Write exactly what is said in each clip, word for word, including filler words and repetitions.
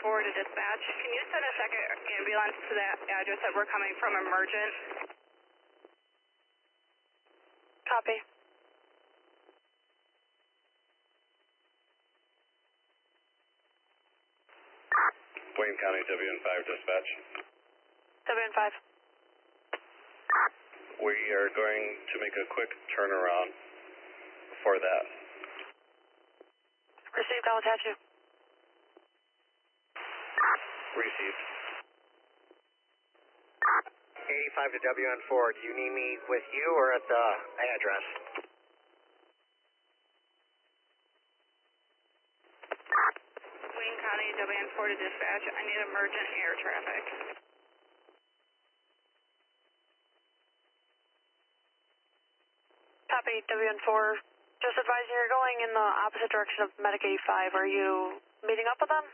four to dispatch. Can you send a second ambulance to that address that we're coming from, emergent? Copy. Wayne County W N five dispatch. W N five. We are going to make a quick turnaround for that. Received, I'll attach you. Received. eighty-five to W N four, do you need me with you or at the address? Wayne County W N four to dispatch. I need emergent air traffic. Copy, W N four. Just advising you're going in the opposite direction of Medic eighty-five. Are you meeting up with them?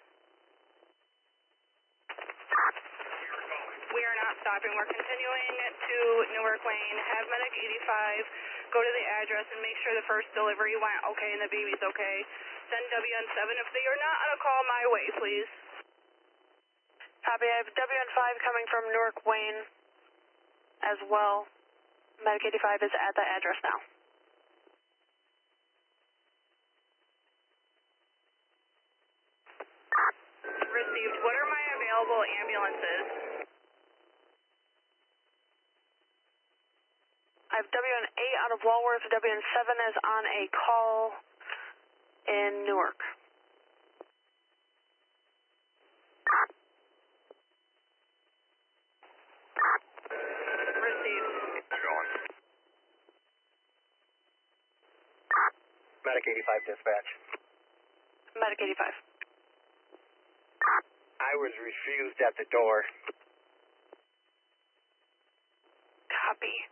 We are not stopping. We're continuing to Newark Lane. Have Medic eighty-five go to the address and make sure the first delivery went okay and the baby's okay. Send W N seven if they are not on a call my way, please. Copy, I have W N five coming from Newark Wayne as well. Medic eighty-five is at the address now. Received. What are my available ambulances? I have W N eight out of Walworth. W N seven is on a call in Newark. Received. Going. Medic eighty-five dispatch. Medic eighty-five. I was refused at the door. Copy.